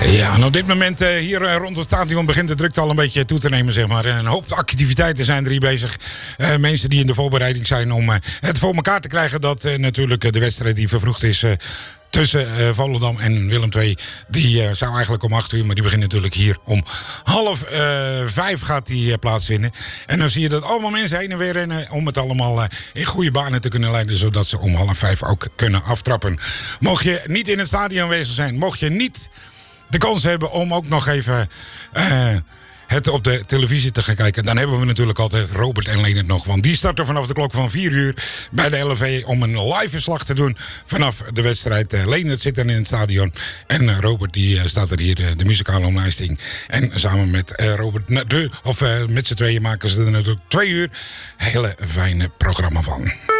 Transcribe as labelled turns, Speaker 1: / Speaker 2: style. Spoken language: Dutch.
Speaker 1: Ja, en op dit moment hier rond het stadion begint de drukte al een beetje toe te nemen, zeg maar. Een hoop activiteiten zijn er hier bezig. Mensen die in de voorbereiding zijn om het voor elkaar te krijgen dat natuurlijk de wedstrijd die vervroegd is tussen Volendam en Willem II, die zou eigenlijk om 8 uur, maar die begint natuurlijk hier om 4:30 gaat die plaatsvinden. En dan zie je dat allemaal mensen heen en weer rennen om het allemaal in goede banen te kunnen leiden, zodat ze om 4:30 ook kunnen aftrappen. Mocht je niet in het stadion aanwezig zijn, mocht je niet de kans hebben om ook nog even het op de televisie te gaan kijken, dan hebben we natuurlijk altijd Robert en Leendert nog. Want die starten vanaf de klok van 4 uur bij de LNV om een live verslag te doen vanaf de wedstrijd. Leendert zit dan in het stadion en Robert die staat er hier de muzikale omlijsting. En samen met Robert, met z'n tweeën maken ze er natuurlijk 2 uur hele fijne programma van.